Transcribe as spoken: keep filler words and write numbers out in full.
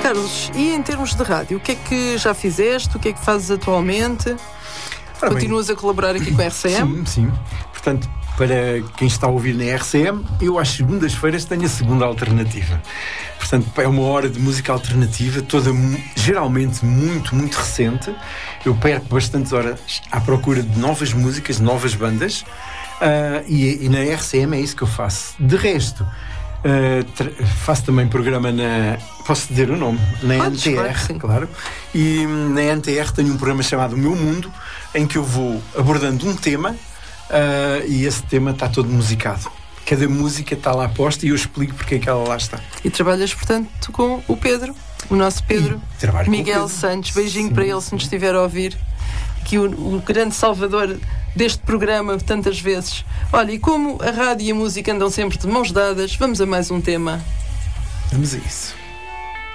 Carlos, e em termos de rádio, o que é que já fizeste? O que é que fazes atualmente? Ora Continuas bem, a colaborar aqui com a R C M? Sim, sim. Portanto, para quem está a ouvir na R C M, eu às segundas-feiras tenho a segunda alternativa. Portanto, é uma hora de música alternativa, toda geralmente muito, muito recente. Eu perco bastantes horas à procura de novas músicas, de novas bandas, uh, e, e na R C M é isso que eu faço. De resto, uh, tra- faço também programa na... Posso dizer o nome? Na Podes, N T R, claro, claro. E na N T R tenho um programa chamado O Meu Mundo, em que eu vou abordando um tema, uh, e esse tema está todo musicado. Cada música está lá posta e eu explico porque é que ela lá está. E trabalhas, portanto, com o Pedro, o nosso Pedro, Miguel Pedro Santos. Beijinho Sim. para ele, se nos estiver a ouvir. Que o, o grande salvador deste programa tantas vezes. Olha, e como a rádio e a música andam sempre de mãos dadas, vamos a mais um tema. Vamos a isso.